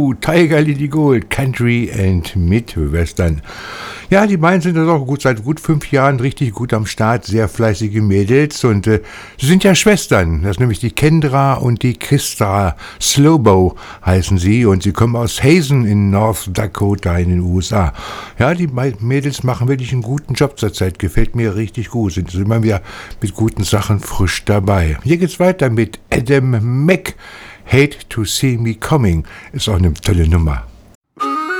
Tiger Lily Gold, Country and Midwestern. Ja, die beiden sind das auch seit gut 5 Jahren richtig gut am Start, sehr fleißige Mädels und sie sind ja Schwestern, das ist nämlich die Kendra und die Christa Slowbow heißen sie und sie kommen aus Hazen in North Dakota in den USA. Ja, die beiden Mädels machen wirklich einen guten Job zurzeit, gefällt mir richtig gut, sind immer wieder mit guten Sachen frisch dabei. Hier geht's weiter mit Adam Mack, Hate to See Me Coming, ist auch eine tolle Nummer.